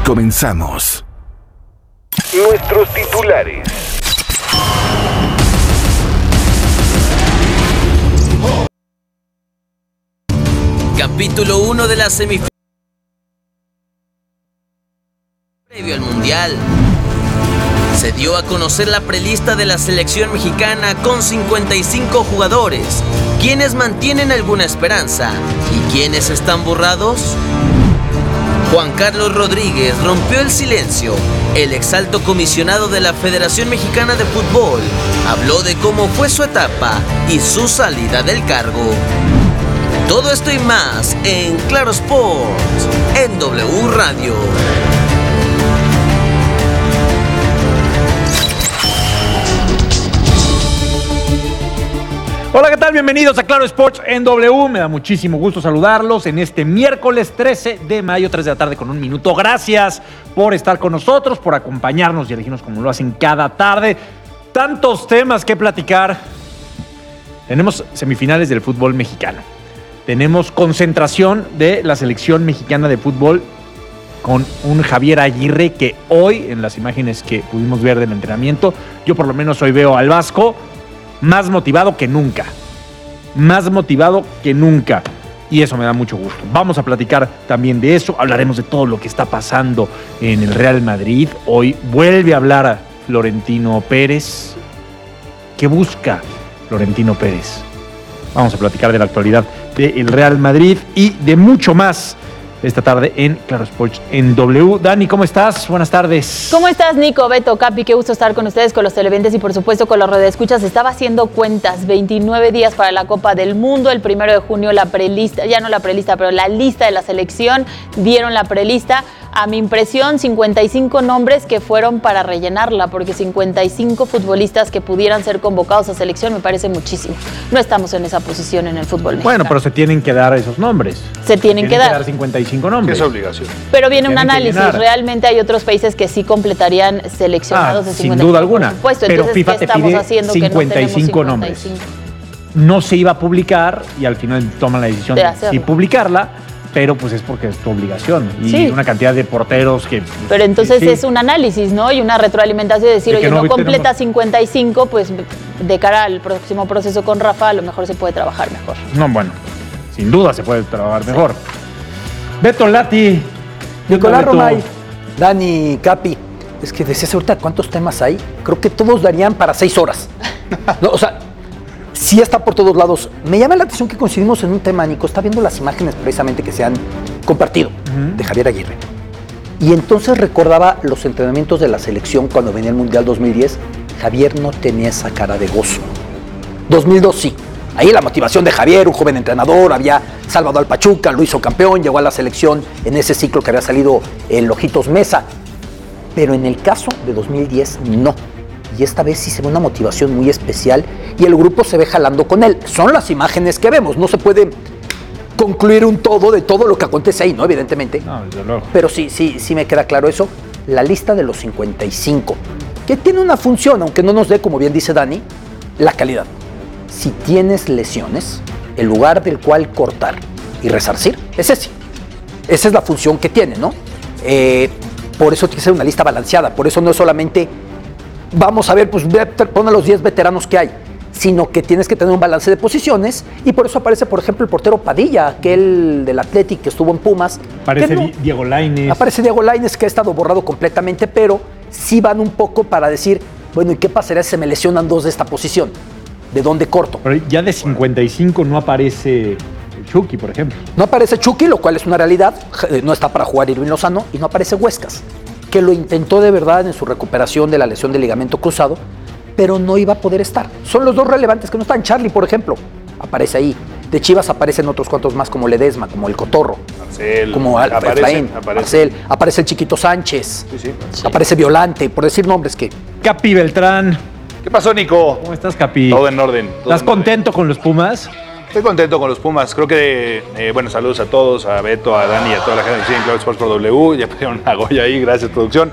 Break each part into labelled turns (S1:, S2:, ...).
S1: Comenzamos. Nuestros titulares.
S2: Capítulo 1 de la semifinal previo al Mundial. Se dio a conocer la prelista de la selección mexicana con 55 jugadores. ¿Quiénes mantienen alguna esperanza y quiénes están borrados? Juan Carlos Rodríguez rompió el silencio. El exalto comisionado de la Federación Mexicana de Fútbol habló de cómo fue su etapa y su salida del cargo. Todo esto y más en Claro Sports, en W Radio.
S3: Hola, ¿qué tal? Bienvenidos a Claro Sports en W. Me da muchísimo gusto saludarlos en este miércoles 13 de mayo, 3 de la tarde con un minuto. Gracias por estar con nosotros, por acompañarnos y elegirnos como lo hacen cada tarde. Tantos temas que platicar. Tenemos semifinales del fútbol mexicano. Tenemos concentración de la selección mexicana de fútbol con un Javier Aguirre que hoy, en las imágenes que pudimos ver del entrenamiento, yo por lo menos hoy veo al Vasco más motivado que nunca. Más motivado que nunca. Y eso me da mucho gusto. Vamos a platicar también de eso. Hablaremos de todo lo que está pasando en el Real Madrid. Hoy vuelve a hablar a Florentino Pérez. ¿Qué busca Florentino Pérez? Vamos a platicar de la actualidad del Real Madrid y de mucho más esta tarde en Claro Sports en W. Dani, ¿cómo estás? Buenas tardes.
S4: ¿Cómo estás, Nico, Beto, Capi? Qué gusto estar con ustedes, con los televidentes y por supuesto con los radioescuchas. Estaba haciendo cuentas, 29 días para la Copa del Mundo. El 1 de junio la prelista, ya no la prelista, pero la lista de la selección, dieron la prelista. A mi impresión, 55 nombres que fueron para rellenarla, porque 55 futbolistas que pudieran ser convocados a selección me parece muchísimo. No estamos en esa posición en el fútbol mexicano.
S3: Bueno, pero se tienen que dar esos nombres.
S4: Se tienen que dar
S3: 55 nombres.
S5: Es obligación.
S4: Pero viene un análisis. Realmente hay otros países que sí completarían seleccionados de 55.
S3: Sin duda alguna.
S4: Por supuesto.
S3: Pero
S4: entonces,
S3: FIFA
S4: ¿qué
S3: te
S4: estamos
S3: pide
S4: haciendo
S3: 55
S4: que no
S3: nombres.
S4: 55?
S3: No se iba a publicar y al final toman la decisión de sí publicarla, pero pues es porque es tu obligación. Y
S4: sí,
S3: una cantidad de porteros que...
S4: Pero entonces
S3: sí,
S4: es un análisis, ¿no? Y una retroalimentación de decir, oye, no completa 55, pues de cara al próximo proceso con Rafa, a lo mejor se puede trabajar mejor.
S3: No, bueno, sin duda se puede trabajar mejor. Beto Lati.
S6: Nicolás Romay, Dani, Capi. Es que decías ahorita cuántos temas hay. Creo que todos darían para 6 horas. No, o sea, sí está por todos lados. Me llama la atención que coincidimos en un tema, Nico. Está viendo las imágenes precisamente que se han compartido de Javier Aguirre. Y entonces recordaba los entrenamientos de la selección cuando venía el Mundial 2010. Javier no tenía esa cara de gozo. 2002 sí. Ahí la motivación de Javier, un joven entrenador, había salvado al Pachuca, lo hizo campeón, llegó a la selección en ese ciclo que había salido el Ojitos Mesa. Pero en el caso de 2010, no. Y esta vez sí se ve una motivación muy especial y el grupo se ve jalando con él. Son las imágenes que vemos, no se puede concluir un todo de todo lo que acontece ahí, ¿no? Evidentemente. No, desde luego. Pero sí me queda claro eso. La lista de los 55, que tiene una función, aunque no nos dé, como bien dice Dani, la calidad. Si tienes lesiones, el lugar del cual cortar y resarcir es ese. Esa es la función que tiene, ¿no? Por eso tiene que ser una lista balanceada. Por eso no es solamente, vamos a ver, pues pon a los 10 veteranos que hay, sino que tienes que tener un balance de posiciones. Y por eso aparece, por ejemplo, el portero Padilla, aquel del Athletic que estuvo en Pumas.
S3: Aparece Diego Lainez.
S6: Aparece Diego Lainez, que ha estado borrado completamente, pero sí van un poco para decir, bueno, ¿y qué pasaría si se me lesionan 2 de esta posición? ¿De dónde corto?
S3: Pero ya de 55 no aparece Chucky, por ejemplo.
S6: No aparece Chucky, lo cual es una realidad. No está para jugar Irving Lozano. Y no aparece Huescas, que lo intentó de verdad en su recuperación de la lesión del ligamento cruzado, pero no iba a poder estar. Son los 2 relevantes que no están. Charlie, por ejemplo, aparece ahí. De Chivas aparecen otros cuantos más, como Ledesma, como el Cotorro,
S5: Marcel,
S6: como Efraín, Marcel, aparece el Chiquito Sánchez, sí. Aparece Violante, por decir nombres que...
S3: Capi Beltrán.
S5: ¿Qué pasó, Nico?
S3: ¿Cómo estás, Capi?
S5: Todo en orden.
S3: ¿Estás contento con los Pumas?
S5: Estoy contento con los Pumas. Creo que, bueno, saludos a todos, a Beto, a Dani y a toda la gente que sigue en Claro Sports por W. Ya pusieron una Goya ahí, gracias, producción.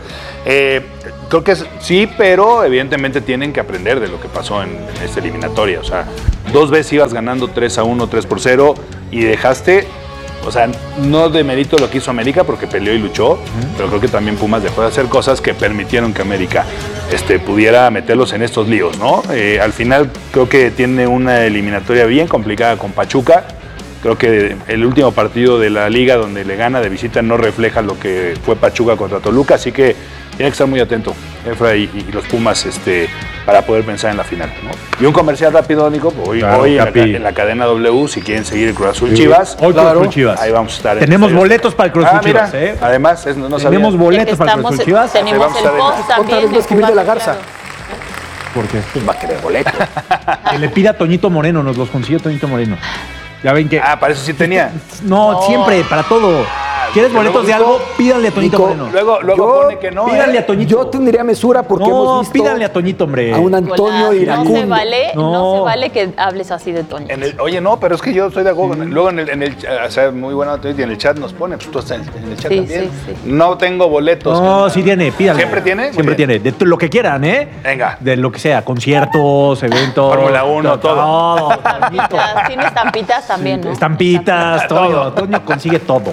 S5: Creo que sí, pero evidentemente tienen que aprender de lo que pasó en esta eliminatoria. O sea, 2 veces ibas ganando 3-1, 3-0 y dejaste o sea, no demerito lo que hizo América porque peleó y luchó, pero creo que también Pumas dejó de hacer cosas que permitieron que América pudiera meterlos en estos líos, ¿no? Al final creo que tiene una eliminatoria bien complicada con Pachuca. Creo que el último partido de la liga donde le gana de visita no refleja lo que fue Pachuca contra Toluca, así que tiene que estar muy atento Efra y los Pumas para poder pensar en la final, ¿no? Y un comercial rápido, Nico, hoy en la cadena W, si quieren seguir el Cruz Azul Chivas.
S3: Hoy Cruz Azul Chivas.
S5: Ahí vamos a estar.
S3: Tenemos boletos para el Cruz Azul Chivas,
S5: mira, además, no sabía.
S3: Tenemos boletos para el Cruz Azul Chivas.
S4: Tenemos el post
S6: Otra
S4: también.
S6: vez va a escribir de la Garza.
S3: ¿Por qué?
S6: Pues va a querer boleto.
S3: Que le pida a Toñito Moreno, nos los consiguió Toñito Moreno. Ya ven que...
S5: para eso sí tenía.
S3: No, siempre, para todo. ¿Quieres boletos de algo? Pídanle a Toñito
S6: Nico,
S3: Moreno.
S5: Luego pone que no.
S3: Pídanle a Toñito.
S6: Yo tendría mesura porque hemos visto
S3: pídanle a Toñito, hombre.
S6: a un Antonio Iracundo.
S4: No se vale que hables así de Toño.
S5: Oye, no, pero es que yo estoy de acuerdo. Luego en el o sea, muy bueno, y en el chat nos pone, pues tú estás en el chat también.
S4: Sí.
S5: No tengo boletos.
S3: No, sí tiene, pídanle.
S5: ¿Siempre tiene?
S3: Siempre tiene. De lo que quieran, ¿eh?
S5: Venga.
S3: De lo que sea, conciertos, eventos.
S5: Fórmula 1, todo.
S3: Toñito.
S4: Tiene estampitas también, ¿no?
S3: Estampitas, Toño. Toño consigue todo.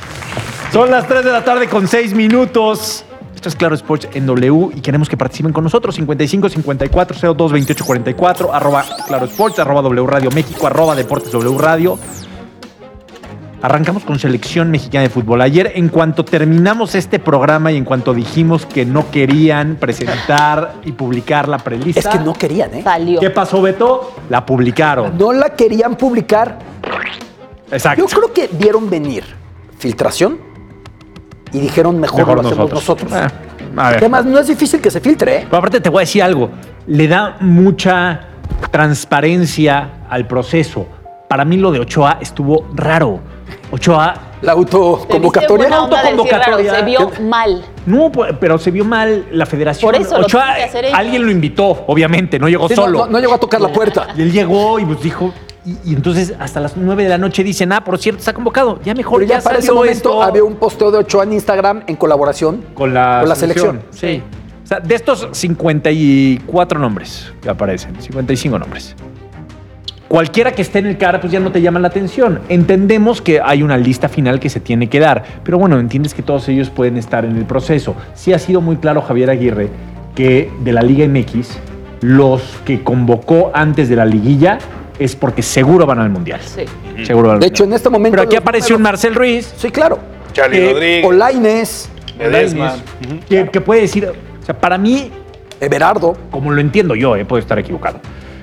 S3: Son las 3 de la tarde con 6 minutos. Esto es Claro Sports en W y queremos que participen con nosotros. 55 54 02 28 44 @Claro Sports, @W Radio México, @Deportes W Radio. Arrancamos con selección mexicana de fútbol. Ayer, en cuanto terminamos este programa y en cuanto dijimos que no querían presentar y publicar la prelista.
S6: Es que no querían, ¿eh?
S4: Salió.
S3: ¿Qué pasó, Beto? La publicaron.
S6: No la querían publicar.
S3: Exacto.
S6: Yo creo que vieron venir filtración y dijeron mejor lo hacemos nosotros.
S3: A ver.
S6: Además, no es difícil que se filtre, ¿eh?
S3: Pero aparte te voy a decir algo, le da mucha transparencia al proceso. Para mí lo de Ochoa estuvo raro. Ochoa...
S6: La autoconvocatoria.
S3: Autoconvocatoria.
S4: Se vio mal.
S3: No, pero se vio mal la federación.
S4: Por eso lo
S3: Ochoa,
S4: tienen que hacer ellos.
S3: alguien lo invitó, obviamente, no llegó
S6: Sí,
S3: solo.
S6: no llegó a tocar la puerta.
S3: Y él llegó y pues dijo... Y entonces hasta las 9 de la noche dicen, por cierto, está convocado. Ya mejor,
S6: Pero ya para ese
S3: salió
S6: momento
S3: esto.
S6: había un posteo de Ochoa en Instagram en colaboración
S3: Con la
S6: selección.
S3: Sí. O sea, de estos 54 nombres que aparecen, 55 nombres. Cualquiera que esté en el CAR, pues ya no te llama la atención. Entendemos que hay una lista final que se tiene que dar, pero bueno, entiendes que todos ellos pueden estar en el proceso. Sí ha sido muy claro Javier Aguirre que de la Liga MX, los que convocó antes de la liguilla es porque seguro van al Mundial.
S4: Sí.
S3: Seguro van al
S6: De hecho, en
S3: Mundial.
S6: este momento...
S3: Pero aquí
S6: los
S3: apareció un
S6: números-
S3: Marcel Ruiz.
S6: Sí, claro.
S5: Charlie Rodríguez.
S6: Olainez,
S5: Ledesma.
S3: Que puede decir, o sea, para mí,
S6: Everardo.
S3: como lo entiendo yo, puedo estar equivocado.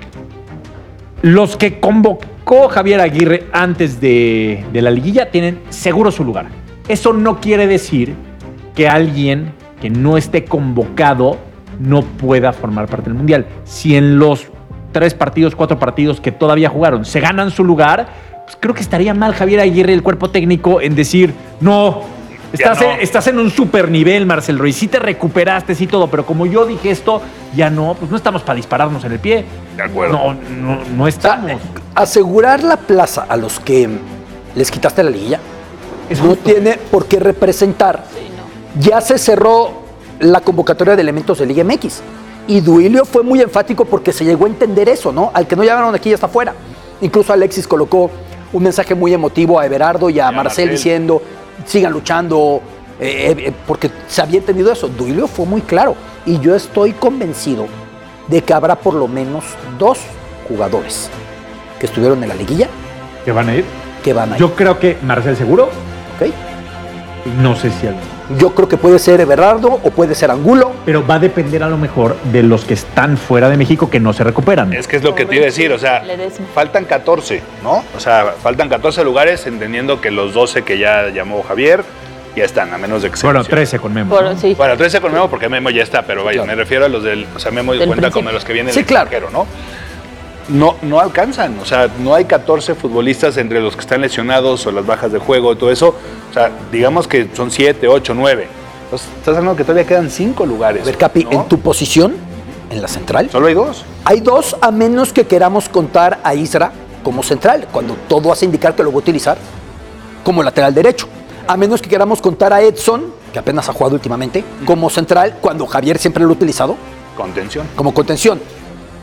S3: Los que convocó Javier Aguirre antes de la liguilla tienen seguro su lugar. Eso no quiere decir que alguien que no esté convocado no pueda formar parte del Mundial. Si en los 4 partidos que todavía jugaron se ganan su lugar, pues creo que estaría mal Javier Aguirre y el cuerpo técnico en decir, no, estás en un super nivel, Marcel Ruiz, sí te recuperaste, sí todo, pero como yo dije esto, ya no, pues no estamos para dispararnos en el pie.
S5: De acuerdo.
S3: No estamos.
S6: Asegurar la plaza a los que les quitaste la liguilla
S3: Es
S6: no
S3: justo.
S6: tiene por qué representar. Ya se cerró la convocatoria de elementos de Liga MX. Y Duilio fue muy enfático porque se llegó a entender eso, ¿no? Al que no llamaron aquí ya está fuera. Incluso Alexis colocó un mensaje muy emotivo a Everardo y a Marcel diciendo, sigan luchando, porque se había entendido eso. Duilio fue muy claro. Y yo estoy convencido de que habrá por lo menos 2 jugadores que estuvieron en la liguilla
S3: ¿Que van a ir?
S6: que van a ir.
S3: Yo creo que Marcel seguro,
S6: ¿Ok?
S3: no sé si alguien.
S6: Yo creo que puede ser Everardo o puede ser Angulo.
S3: Pero va a depender a lo mejor de los que están fuera de México que no se recuperan.
S5: Es que es lo que te iba a decir, o sea,
S4: Ledesma.
S5: faltan 14, ¿no? O sea, faltan 14 lugares, entendiendo que los 12 que ya llamó Javier ya están, a menos de que se
S3: Bueno,
S5: lesione.
S3: 13 con Memo. ¿no?
S4: Sí.
S5: Bueno, 13 con Memo porque Memo ya está, pero vaya,
S6: Claro.
S5: me refiero a los del, o sea, Memo
S4: Del
S5: cuenta como
S4: principio.
S5: de los que vienen
S6: Sí,
S5: del
S6: claro.
S5: extranjero, ¿no? No alcanzan, o sea, no hay 14 futbolistas entre los que están lesionados o las bajas de juego, todo eso. O sea, digamos que son 7, 8, 9. Entonces, estás hablando que todavía quedan 5 lugares.
S6: A ver, Capi,
S5: ¿no?
S6: en tu posición, en la central,
S5: Solo hay 2.
S6: hay 2 a menos que queramos contar a Isra como central, cuando todo hace indicar que lo va a utilizar como lateral derecho. A menos que queramos contar a Edson, que apenas ha jugado últimamente, como central, cuando Javier siempre lo ha utilizado
S5: Contención.
S6: como contención.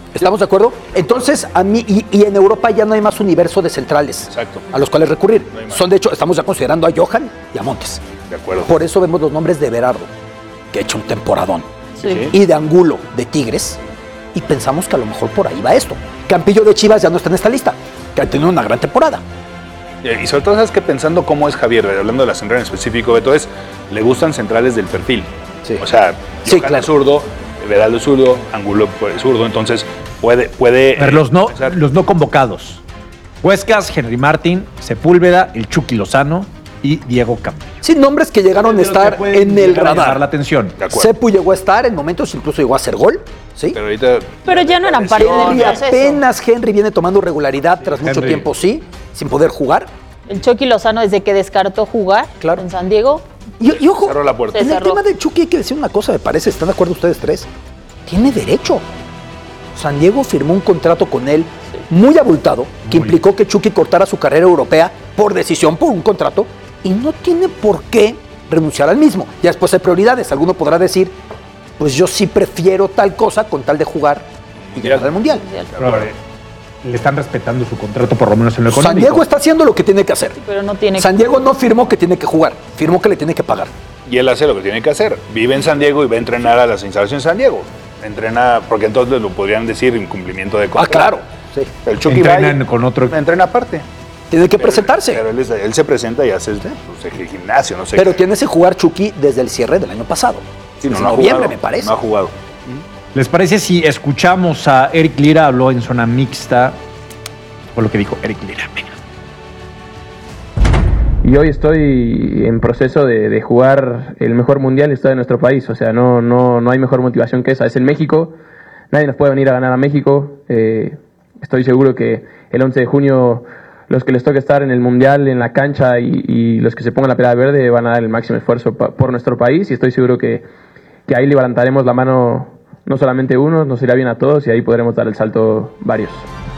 S6: ¿Estamos de acuerdo? Entonces, a mí, y en Europa ya no hay más universo de centrales.
S5: Exacto.
S6: A los cuales recurrir.
S5: No hay más.
S6: Son, de hecho, estamos ya considerando a Johan y a Montes.
S5: De acuerdo.
S6: Por eso vemos los nombres de Berardo, que ha hecho un temporadón.
S4: Sí.
S6: Y de Angulo, de Tigres. Y pensamos que a lo mejor por ahí va esto. Campillo de Chivas ya no está en esta lista, que ha tenido una gran temporada.
S5: Y sobre todo, ¿sabes qué? Pensando cómo es Javier, hablando de la central en específico, Beto, le gustan centrales del perfil.
S6: Sí.
S5: O sea,
S6: Sí,
S5: Johan
S6: claro.
S5: es zurdo, Berardo es zurdo, Angulo es zurdo, entonces puede
S3: A ver, los
S5: empezar.
S3: no convocados. Huescas, Henry Martín, Sepúlveda, el Chucky Lozano y Diego Campillo.
S6: Sí, nombres que llegaron a estar en el
S3: Llegar a llamar la
S6: radar.
S3: atención.
S5: De acuerdo.
S6: Sepu llegó a estar en momentos, incluso llegó a hacer gol. ¿Sí?
S5: Pero ahorita.
S4: Pero ya no eran parte del
S6: Y
S4: proceso.
S6: apenas Henry viene tomando regularidad tras mucho
S3: Henry.
S6: tiempo, sí, sin poder jugar.
S4: El Chucky Lozano, desde que descartó jugar
S6: Claro.
S4: en San Diego,
S6: Y ojo,
S5: Cerró la puerta.
S6: en
S4: Se
S6: el
S4: cerró.
S6: tema del Chucky hay que decir una cosa, me parece, ¿están de acuerdo ustedes tres? Tiene derecho. San Diego firmó un contrato con él muy abultado, que implicó que Chucky cortara su carrera europea por decisión, por un contrato, y no tiene por qué renunciar al mismo. Ya después hay prioridades. Alguno podrá decir, pues yo sí prefiero tal cosa con tal de jugar y llegar al Mundial.
S3: Pero, a ver, le están respetando su contrato, por lo menos en lo
S6: San
S3: económico.
S6: Diego está haciendo lo que tiene que hacer.
S4: pero no tiene.
S6: San Diego no firmó que tiene que jugar, firmó que le tiene que pagar.
S5: Y él hace lo que tiene que hacer. Vive en San Diego y va a entrenar a las instalaciones de San Diego. Entrena, porque entonces lo podrían decir incumplimiento de
S6: Ah,
S5: contrato.
S6: claro. Sí.
S5: El Chucky
S3: Entrenan
S5: va y
S3: con otro.
S5: entrena aparte.
S6: Tiene que presentarse.
S5: Pero él se presenta y hace pues, el gimnasio, no sé.
S6: Pero tienes que jugar Chucky desde el cierre del año pasado.
S5: Sí,
S6: Desde
S5: no ha
S6: noviembre,
S5: jugado,
S6: me parece.
S5: No ha jugado.
S3: ¿Les parece si escuchamos a Eric Lira? Habló en zona mixta. Fue lo que dijo Eric Lira. Venga.
S7: Y hoy estoy en proceso de jugar el mejor mundial de historia de nuestro país. O sea, no hay mejor motivación que esa. Es en México. Nadie nos puede venir a ganar a México. Estoy seguro que el 11 de junio los que les toque estar en el mundial, en la cancha y los que se pongan la pelota verde van a dar el máximo esfuerzo por nuestro país. Y estoy seguro que ahí levantaremos la mano no solamente uno, nos irá bien a todos y ahí podremos dar el salto varios.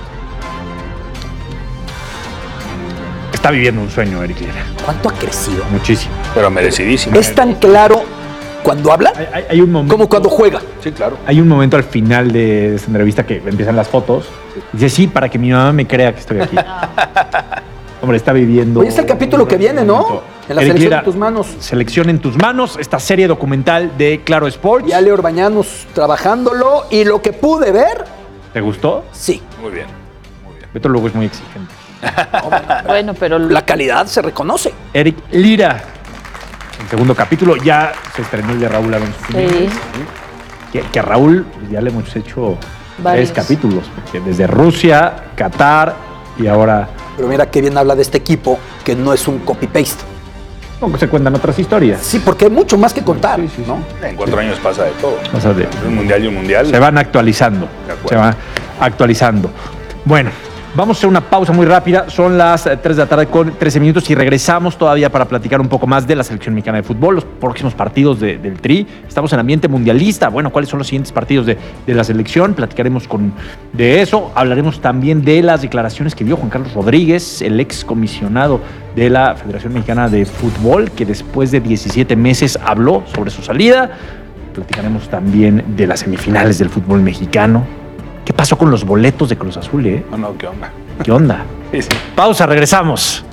S3: Está viviendo un sueño, Eric Lira.
S6: ¿Cuánto ha crecido?
S3: Muchísimo.
S5: Pero merecidísimo.
S6: Es tan claro cuando habla
S3: Hay un momento.
S6: como cuando juega.
S5: Sí, claro.
S3: Hay un momento al final de esta entrevista que empiezan las fotos. Dice, sí, para que mi mamá me crea que estoy aquí. Hombre, está viviendo.
S6: Hoy es el capítulo que viene, ¿no?
S3: momento.
S6: En la
S3: Eric
S6: selección
S3: Lira,
S6: en tus manos.
S3: Selección en tus manos, esta serie documental de Claro Sports.
S6: Ya Leo Orbañanos trabajándolo y lo que pude ver,
S3: ¿Te gustó?
S6: sí.
S5: Muy bien.
S3: Beto luego es muy exigente.
S4: Bueno, pero
S6: La calidad se reconoce.
S3: Eric Lira. El segundo capítulo ya se estrenó el de Raúl Alonso Jiménez. Que a Raúl ya le hemos hecho
S4: Varios.
S3: 3 capítulos. Porque desde Rusia, Qatar y ahora
S6: Pero mira qué bien habla de este equipo, que no es un copy-paste.
S3: aunque se cuentan otras historias.
S6: Sí, porque hay mucho más que contar,
S3: Sí, sí, sí.
S6: ¿no?
S5: En 4 años pasa de todo.
S3: O sea, de-
S5: Un mundial y un mundial.
S3: se van actualizando.
S5: De acuerdo.
S3: Se van actualizando. Bueno, vamos a hacer una pausa muy rápida. Son las 3 de la tarde con 13 minutos y regresamos todavía para platicar un poco más de la selección mexicana de fútbol, los próximos partidos del Tri. Estamos en ambiente mundialista. Bueno, ¿cuáles son los siguientes partidos de la selección? Platicaremos de eso. Hablaremos también de las declaraciones que dio Juan Carlos Rodríguez, el ex comisionado de la Federación Mexicana de Fútbol, que después de 17 meses habló sobre su salida. Platicaremos también de las semifinales del fútbol mexicano. ¿Qué pasó con los boletos de Cruz Azul, eh?
S5: No, ¿qué onda?
S3: ¿Qué onda?
S5: Sí, sí.
S3: Pausa, regresamos.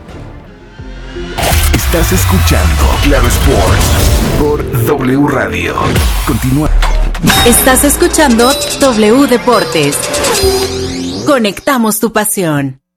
S1: Estás escuchando Claro Sports por W Radio. Continúa.
S8: Estás escuchando W Deportes. Conectamos tu pasión.